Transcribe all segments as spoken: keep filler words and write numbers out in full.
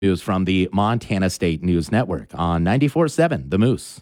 News from the Montana State News Network on ninety-four point seven The Moose.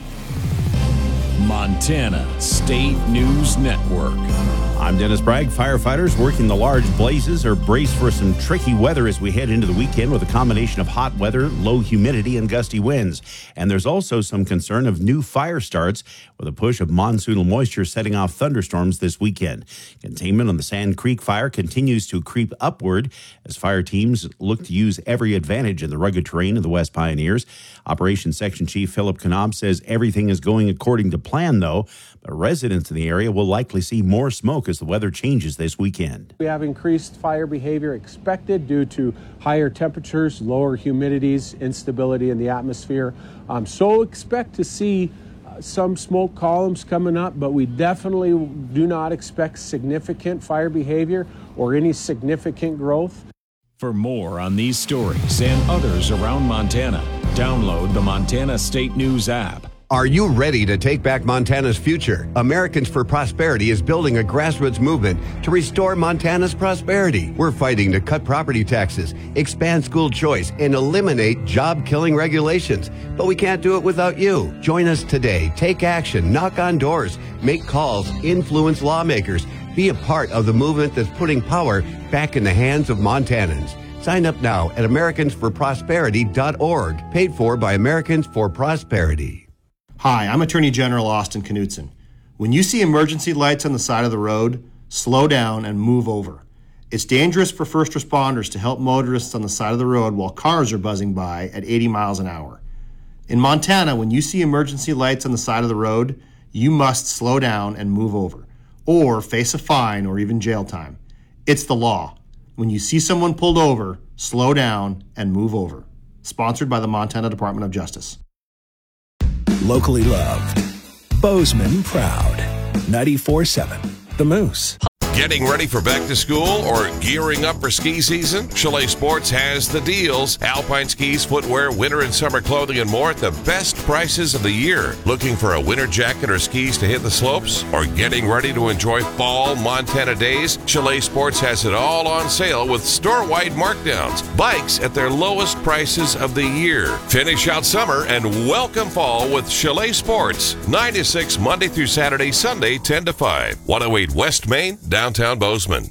Montana State News Network. I'm Dennis Bragg. Firefighters working the large blazes are braced for some tricky weather as we head into the weekend with a combination of hot weather, low humidity, and gusty winds. And there's also some concern of new fire starts with a push of monsoonal moisture setting off thunderstorms this weekend. Containment on the Sand Creek fire continues to creep upward as fire teams look to use every advantage in the rugged terrain of the West Pioneers. Operations Section Chief Philip Knob says everything is going according to plan, though. But residents in the area will likely see more smoke as the weather changes this weekend. We have increased fire behavior expected due to higher temperatures, lower humidities, instability in the atmosphere. Um, so expect to see uh, some smoke columns coming up, but we definitely do not expect significant fire behavior or any significant growth. For more on these stories and others around Montana, download the Montana State News app. Are you ready to take back Montana's future? Americans for Prosperity is building a grassroots movement to restore Montana's prosperity. We're fighting to cut property taxes, expand school choice, and eliminate job-killing regulations. But we can't do it without you. Join us today. Take action. Knock on doors. Make calls. Influence lawmakers. Be a part of the movement that's putting power back in the hands of Montanans. Sign up now at Americans for Prosperity dot org. Paid for by Americans for Prosperity. Hi, I'm Attorney General Austin Knudsen. When you see emergency lights on the side of the road, slow down and move over. It's dangerous for first responders to help motorists on the side of the road while cars are buzzing by at eighty miles an hour. In Montana, when you see emergency lights on the side of the road, you must slow down and move over, or face a fine or even jail time. It's the law. When you see someone pulled over, slow down and move over. Sponsored by the Montana Department of Justice. Locally loved. Bozeman proud. ninety-four point seven The Moose. Getting ready for back to school or gearing up for ski season? Chalet Sports has the deals. Alpine skis, footwear, winter and summer clothing, and more at the best prices of the year. Looking for a winter jacket or skis to hit the slopes? Or getting ready to enjoy fall Montana days? Chalet Sports has it all on sale with store-wide markdowns. Bikes at their lowest prices of the year. Finish out summer and welcome fall with Chalet Sports. nine to six Monday through Saturday, Sunday ten to five. one oh eight West Main, downtown Bozeman.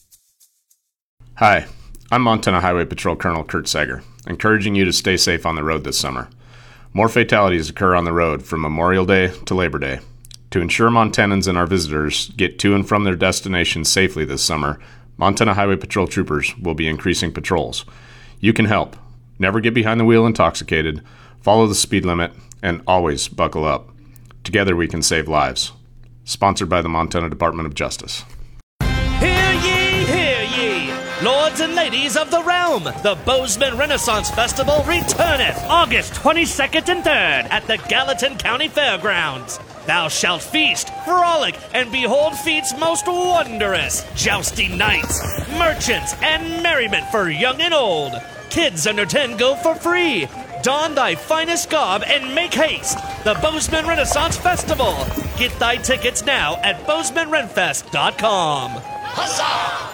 Hi, I'm Montana Highway Patrol Colonel Kurt Sager, encouraging you to stay safe on the road this summer. More fatalities occur on the road from Memorial Day to Labor Day. To ensure Montanans and our visitors get to and from their destinations safely this summer, Montana Highway Patrol troopers will be increasing patrols. You can help. Never get behind the wheel intoxicated, follow the speed limit, and always buckle up. Together we can save lives. Sponsored by the Montana Department of Justice. Hear ye, hear ye! Lords and ladies of the realm, the Bozeman Renaissance Festival returneth August twenty-second and third at the Gallatin County Fairgrounds. Thou shalt feast, frolic, and behold feats most wondrous, jousting knights, merchants, and merriment for young and old. Kids under ten go for free. Don thy finest garb and make haste. The Bozeman Renaissance Festival. Get thy tickets now at bozeman renfest dot com. Huzzah!